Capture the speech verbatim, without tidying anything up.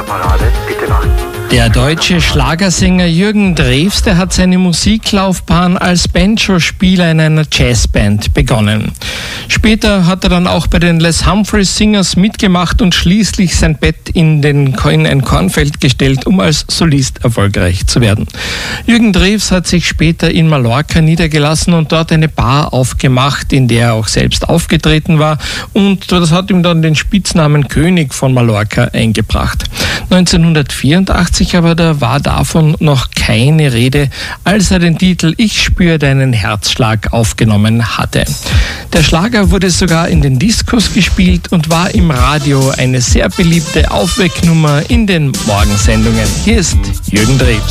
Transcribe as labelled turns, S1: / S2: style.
S1: Parade, bitte warten.
S2: Der deutsche Schlagersänger Jürgen Drews, der hat seine Musiklaufbahn als Banjo-Spieler in einer Jazzband begonnen. Später hat er dann auch bei den Les Humphreys Singers mitgemacht und schließlich sein Bett in, den, in ein Kornfeld gestellt, um als Solist erfolgreich zu werden. Jürgen Drews hat sich später in Mallorca niedergelassen und dort eine Bar aufgemacht, in der er auch selbst aufgetreten war, und das hat ihm dann den Spitznamen König von Mallorca eingebracht. neunzehnhundertvierundachtzig aber da war davon noch keine Rede, als er den Titel Ich spür deinen Herzschlag aufgenommen hatte. Der Schlager wurde sogar in den Diskos gespielt und war im Radio eine sehr beliebte Aufwecknummer in den Morgensendungen. Hier ist Jürgen Drews.